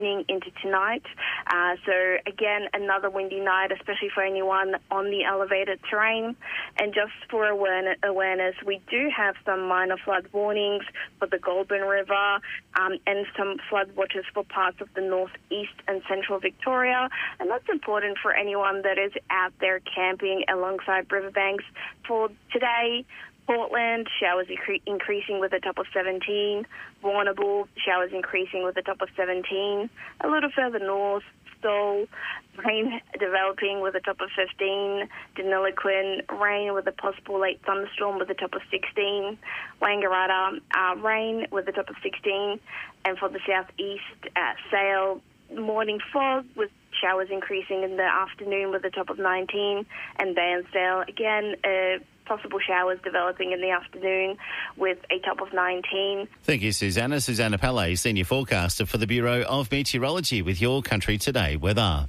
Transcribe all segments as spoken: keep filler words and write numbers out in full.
into tonight. Uh, so again, another windy night, especially for anyone on the elevated terrain. And just for awareness, awareness we do have some minor flood warnings for the Goulburn River um, and some flood watches for parts of the northeast and central Victoria. And that's important for anyone that is out there camping alongside riverbanks. For today, Portland, showers incre- increasing with a top of seventeen. Warrnambool, showers increasing with a top of seventeen. A little further north, Stowell, rain developing with a top of fifteen. Deniliquin, rain with a possible late thunderstorm with a top of sixteen. Wangaratta, uh, rain with a top of sixteen. And for the southeast, uh, Sale, morning fog with showers increasing in the afternoon with a top of nineteen. And Bairnsdale, again, uh, possible showers developing in the afternoon with a top of nineteen. Thank you, Susanna. Susanna Pallay, Senior Forecaster for the Bureau of Meteorology with Your Country Today weather.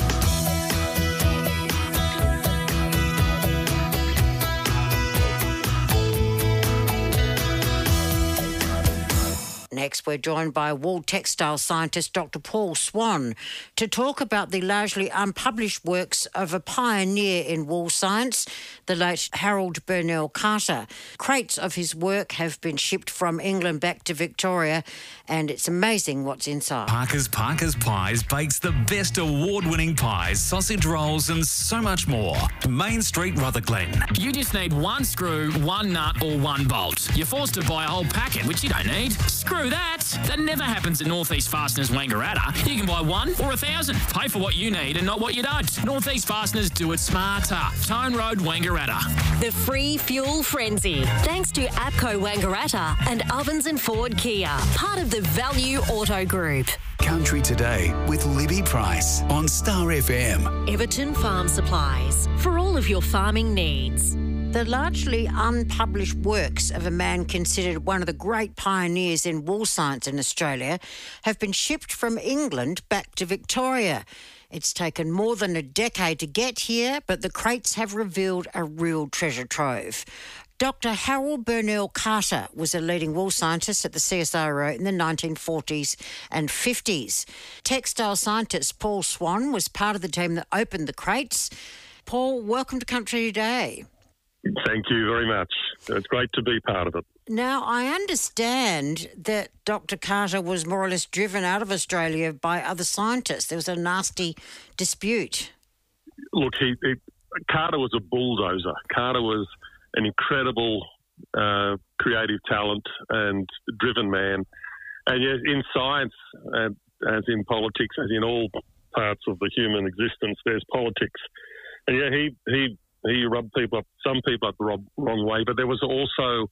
Next, we're joined by wool textile scientist Doctor Paul Swan to talk about the largely unpublished works of a pioneer in wool science, the late Harold Burnell Carter. Crates of his work have been shipped from England back to Victoria, and it's amazing what's inside. Parker's Parker's Pies bakes the best award-winning pies, sausage rolls and so much more. Main Street, Rutherglen. You just need one screw, one nut or one bolt. You're forced to buy a whole packet, which you don't need. Screw that. That never happens at North East Fasteners Wangaratta. You can buy one or a thousand. Pay for what you need and not what you don't. North East Fasteners do it smarter. Tone Road, Wangaratta. The free fuel frenzy. Thanks to APCO Wangaratta and Ovens and Ford Kia. Part of the Value Auto Group. Country Today with Libby Price on Star F M. Everton Farm Supplies. For all of your farming needs. The largely unpublished works of a man considered one of the great pioneers in wool science in Australia have been shipped from England back to Victoria. It's taken more than a decade to get here, but the crates have revealed a real treasure trove. Doctor Harold Burnell Carter was a leading wool scientist at the C S I R O in the nineteen forties and fifties. Textile scientist Paul Swan was part of the team that opened the crates. Paul, welcome to Country Today. Thank you very much. It's great to be part of it. Now, I understand that Doctor Carter was more or less driven out of Australia by other scientists. There was a nasty dispute. Look, he, he, Carter was a bulldozer. Carter was an incredible uh, creative talent and driven man. And yes, in science, uh, as in politics, as in all parts of the human existence, there's politics. And yeah, he... he He rubbed people up, some people up the wrong, wrong way, but there was also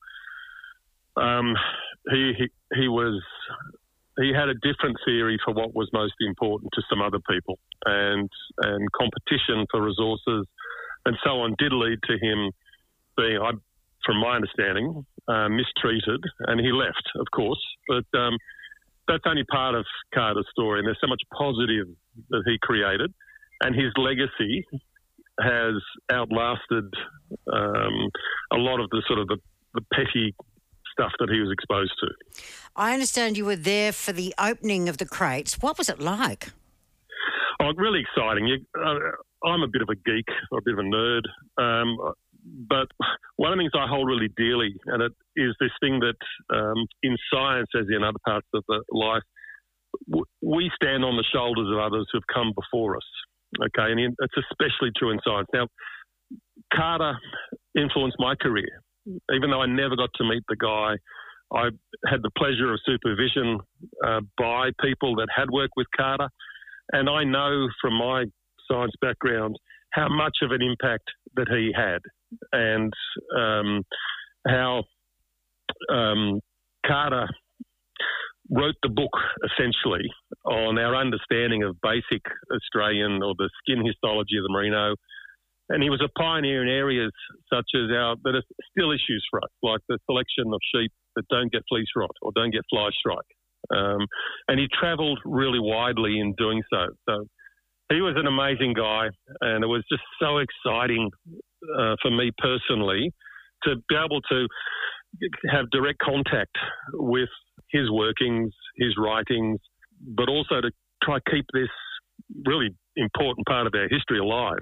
um, he, he he was he had a different theory for what was most important to some other people, and and competition for resources and so on did lead to him being, I, from my understanding, uh, mistreated, and he left, of course. But um, that's only part of Carter's story, and there's so much positive that he created, and his legacy has outlasted um, a lot of the sort of the, the petty stuff that he was exposed to. I understand you were there for the opening of the crates. What was it like? Oh, really exciting. You, uh, I'm a bit of a geek, or a bit of a nerd, um, but one of the things I hold really dearly, and it is this thing that um, in science, as in other parts of the life, w- we stand on the shoulders of others who've come before us. Okay, and it's especially true in science. Now, Carter influenced my career. Even though I never got to meet the guy, I had the pleasure of supervision uh, by people that had worked with Carter, and I know from my science background how much of an impact that he had, and um, how um, Carter wrote the book, essentially, on our understanding of basic Australian or the skin histology of the merino. And he was a pioneer in areas such as our that are still issues for us, like the selection of sheep that don't get fleece rot or don't get fly strike. Um, and he travelled really widely in doing so. So he was an amazing guy, and it was just so exciting uh, for me personally to be able to have direct contact with his workings, his writings, but also to try to keep this really important part of our history alive.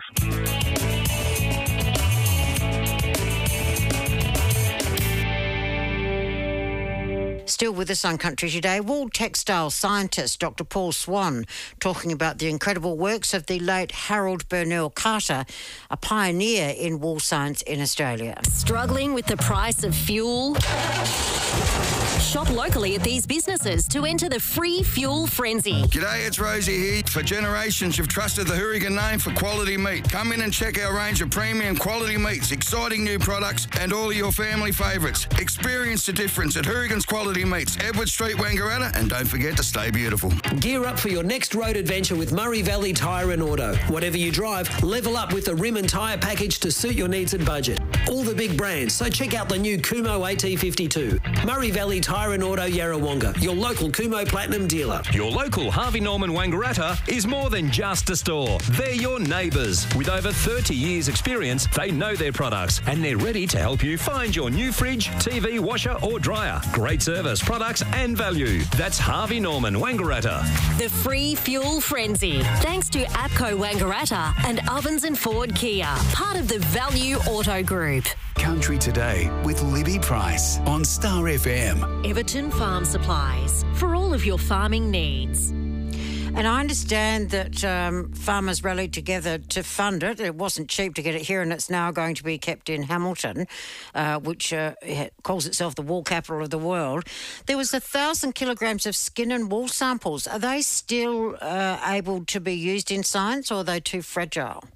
Still with us on Country Today, wool textile scientist Doctor Paul Swan talking about the incredible works of the late Harold Burnell Carter, a pioneer in wool science in Australia. Struggling with the price of fuel? Shop locally at these businesses to enter the free fuel frenzy. G'day, it's Rosie here. For generations, you've trusted the Hourigan name for quality meat. Come in and check our range of premium quality meats, exciting new products, and all of your family favourites. Experience the difference at Hourigan's Quality Meats, Edward Street, Wangaratta, and don't forget to stay beautiful. Gear up for your next road adventure with Murray Valley Tyre and Auto. Whatever you drive, level up with the rim and tyre package to suit your needs and budget. All the big brands, so check out the new Kumo A T fifty-two. Murray Valley Tyre and Auto Yarrawonga, your local Kumo Platinum dealer. Your local Harvey Norman Wangaratta is more than just a store. They're your neighbours. With over thirty years experience, they know their products and they're ready to help you find your new fridge, T V, washer or dryer. Great service, products and value. That's Harvey Norman Wangaratta. The free fuel frenzy. Thanks to APCO Wangaratta and Ovens and Ford Kia, part of the Value Auto Group. Country Today with Libby Price on Star F M. Everton Farm Supplies, for all of your farming needs. And I understand that um, farmers rallied together to fund it. It wasn't cheap to get it here, and it's now going to be kept in Hamilton, uh, which uh, calls itself the wool capital of the world. There was a thousand kilograms of skin and wool samples. Are they still uh, able to be used in science, or are they too fragile?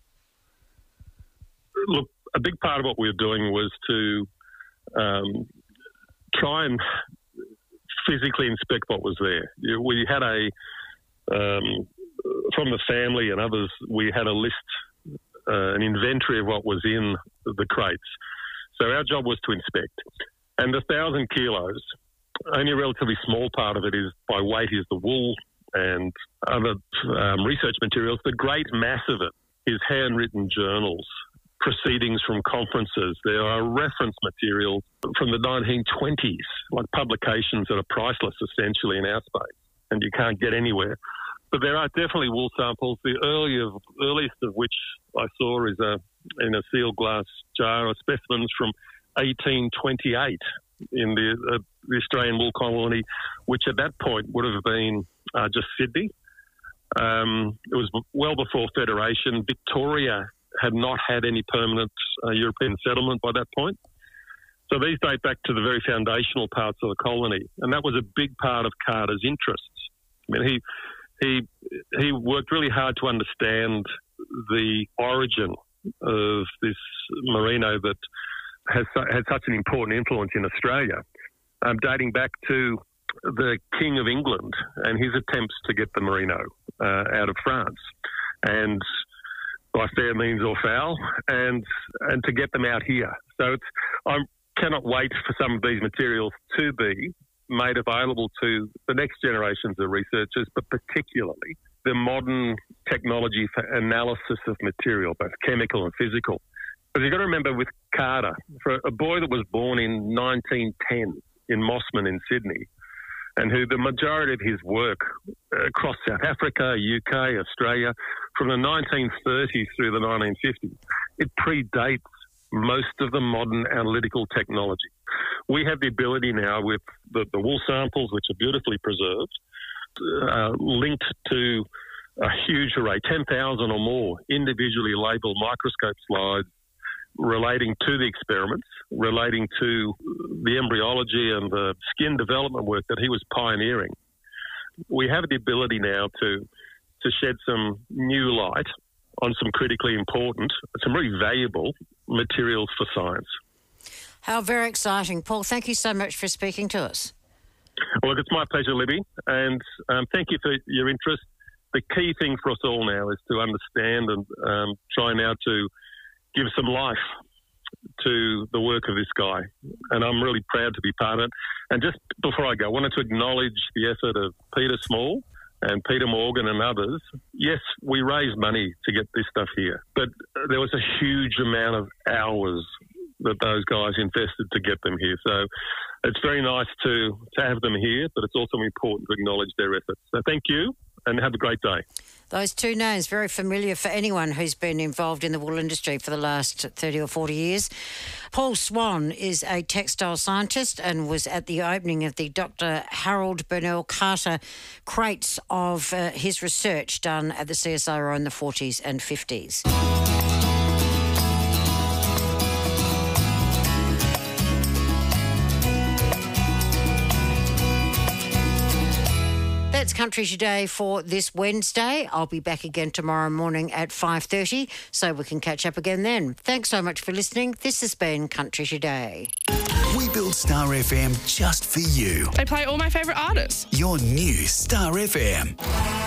Look, a big part of what we were doing was to um, try and physically inspect what was there. We had a Um, from the family and others, we had a list, uh, an inventory of what was in the crates. So our job was to inspect. And the thousand kilos, only a relatively small part of it is by weight is the wool and other um, research materials. The great mass of it is handwritten journals, proceedings from conferences. There are reference materials from the nineteen twenties, like publications that are priceless essentially in our space, and you can't get anywhere. But there are definitely wool samples. The earlier, earliest of which I saw is a, in a sealed glass jar of specimens from eighteen twenty-eight in the, uh, the Australian wool colony, which at that point would have been uh, just Sydney. Um, it was well before Federation. Victoria had not had any permanent uh, European settlement by that point. So these date back to the very foundational parts of the colony, and that was a big part of Carter's interests. I mean, he he he worked really hard to understand the origin of this merino that has had such an important influence in Australia, um, dating back to the King of England and his attempts to get the merino uh, out of France, and by fair means or foul, and and to get them out here. So it's I cannot wait for some of these materials to be made available to the next generations of researchers, but particularly the modern technology for analysis of material, both chemical and physical. Because you've got to remember with Carter, for a boy that was born in nineteen ten in Mossman in Sydney, and who the majority of his work across South Africa, U K, Australia, from the nineteen thirties through the nineteen fifties, it predates most of the modern analytical technology. We have the ability now with the, the wool samples, which are beautifully preserved, uh, linked to a huge array, ten thousand or more individually labelled microscope slides relating to the experiments, relating to the embryology and the skin development work that he was pioneering. We have the ability now to to shed some new light on some critically important, some really valuable materials for science. How very exciting. Paul, thank you so much for speaking to us. Well, look, it's my pleasure, Libby, and um, thank you for your interest. The key thing for us all now is to understand and um, try now to give some life to the work of this guy, and I'm really proud to be part of it. And just before I go, I wanted to acknowledge the effort of Peter Small and Peter Morgan and others. Yes, we raised money to get this stuff here, but there was a huge amount of hours that those guys invested to get them here. So it's very nice to, to have them here, but it's also important to acknowledge their efforts. So thank you, and have a great day. Those two names, very familiar for anyone who's been involved in the wool industry for the last thirty or forty years. Paul Swan is a textile scientist and was at the opening of the Doctor Harold Burnell Carter crates of uh, his research done at the C S I R O in the forties and fifties. That's Country Today for this Wednesday. I'll be back again tomorrow morning at five thirty, so we can catch up again then. Thanks so much for listening. This has been Country Today. We build Star F M just for you. They play all my favourite artists. Your new Star F M.